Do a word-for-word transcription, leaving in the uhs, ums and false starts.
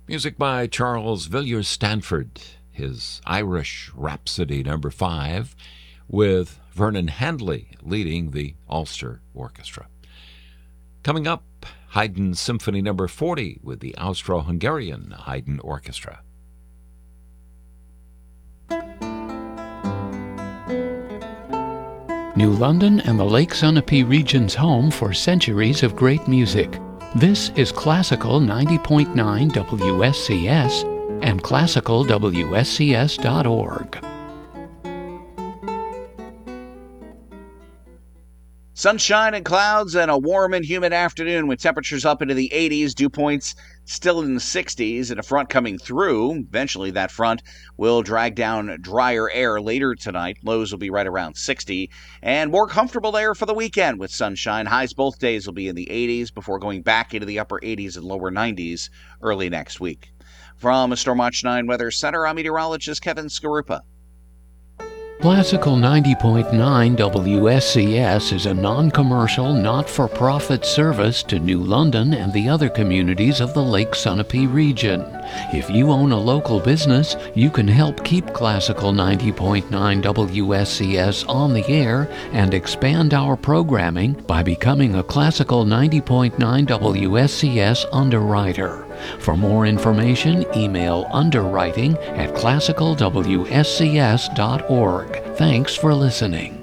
Music by Charles Villiers Stanford, his Irish Rhapsody number five, with Vernon Handley leading the Ulster Orchestra. Coming up, Haydn Symphony number forty with the Austro-Hungarian Haydn Orchestra. New London and the Lake Sunapee region's home for centuries of great music. This is Classical ninety point nine W S C S and classical W S C S dot org. Sunshine and clouds and a warm and humid afternoon with temperatures up into the eighties, dew points still in the sixties, and a front coming through. Eventually that front will drag down drier air later tonight. Lows will be right around sixty, and more comfortable air for the weekend with sunshine. Highs both days will be in the eighties before going back into the upper eighties and lower nineties early next week. From a Stormwatch nine Weather Center, I'm meteorologist Kevin Skarupa. Classical ninety point nine W S C S is a non-commercial, not-for-profit service to New London and the other communities of the Lake Sunapee region. If you own a local business, you can help keep Classical ninety point nine W S C S on the air and expand our programming by becoming a Classical ninety point nine W S C S underwriter. For more information, email underwriting at classical W S C S dot org. Thanks for listening.